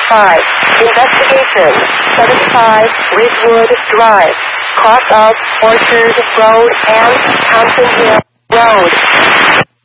5. Investigation. 75 Ridgewood Drive. Cross of Orchard Road and Hampton Hill Road.